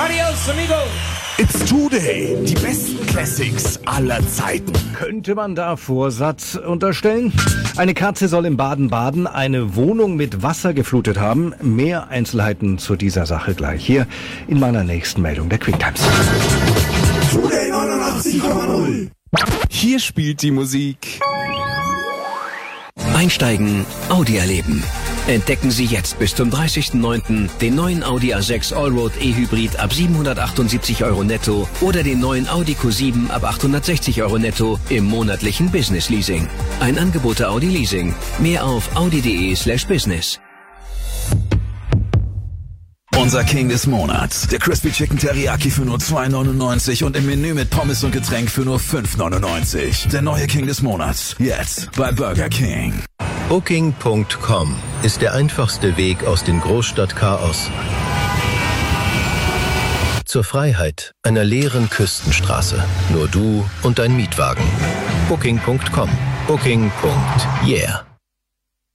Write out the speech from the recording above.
Adios, amigo. It's Today, die besten Classics aller Zeiten. Könnte man da Vorsatz unterstellen? Eine Katze soll in Baden-Baden eine Wohnung mit Wasser geflutet haben. Mehr Einzelheiten zu dieser Sache gleich hier in meiner nächsten Meldung der QuickTimes. Today 89,0. Hier spielt die Musik. Einsteigen, Audi erleben. Entdecken Sie jetzt bis zum 30.09. den neuen Audi A6 Allroad E-Hybrid ab 778 € netto oder den neuen Audi Q7 ab 860 € netto im monatlichen Business Leasing. Ein Angebot der Audi Leasing. Mehr auf audi.de/business. Unser King des Monats. Der Crispy Chicken Teriyaki für nur 2,99 und im Menü mit Pommes und Getränk für nur 5,99. Der neue King des Monats. Jetzt bei Burger King. Booking.com ist der einfachste Weg aus dem Großstadtchaos zur Freiheit einer leeren Küstenstraße. Nur du und dein Mietwagen. Booking.com. Booking.yeah.